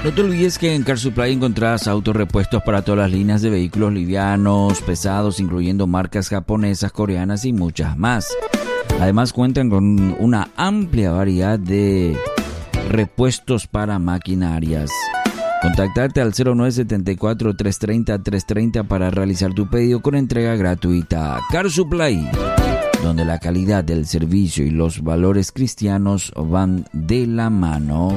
No te olvides que en Car Supply encontrarás autorrepuestos para todas las líneas de vehículos livianos, pesados, incluyendo marcas japonesas, coreanas y muchas más. Además cuentan con una amplia variedad de repuestos para maquinarias. Contactarte al 0974-330-330 para realizar tu pedido con entrega gratuita. Car Supply, donde la calidad del servicio y los valores cristianos van de la mano.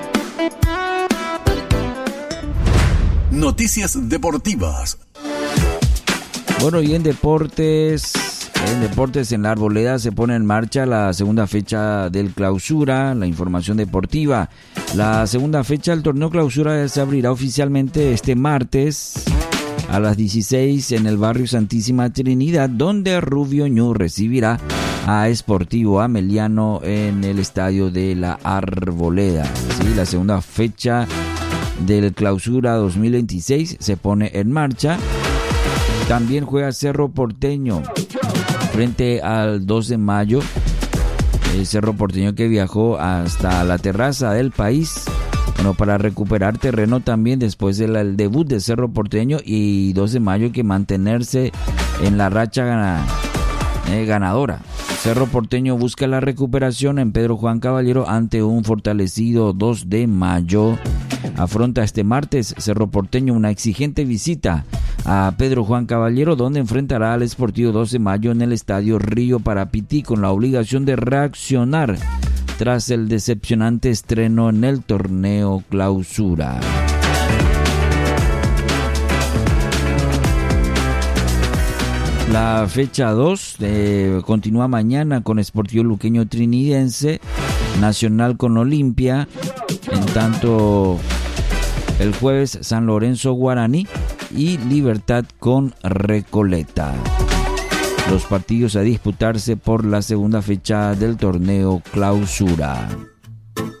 Noticias deportivas. Bueno, y en deportes en la Arboleda se pone en marcha la segunda fecha del Clausura, la información deportiva. La segunda fecha del torneo Clausura se abrirá oficialmente este martes a las 16 en el barrio Santísima Trinidad, donde Rubio Ñu recibirá a Sportivo Ameliano en el estadio de la Arboleda. Sí, la segunda fecha del Clausura 2026 se pone en marcha. También juega Cerro Porteño frente al 2 de mayo. El Cerro Porteño que viajó hasta la terraza del país, bueno, para recuperar terreno también después del debut de Cerro Porteño, y 2 de mayo hay que mantenerse en la racha ganadora. Cerro Porteño busca la recuperación en Pedro Juan Caballero ante un fortalecido 2 de mayo. Afronta este martes Cerro Porteño una exigente visita a Pedro Juan Caballero, donde enfrentará al Sportivo 2 de mayo en el estadio Río Parapití, con la obligación de reaccionar tras el decepcionante estreno en el torneo Clausura. La fecha 2 continúa mañana con Sportivo Luqueño Trinidense, Nacional con Olimpia. En tanto, el jueves San Lorenzo Guaraní y Libertad con Recoleta. Los partidos a disputarse por la segunda fecha del torneo Clausura.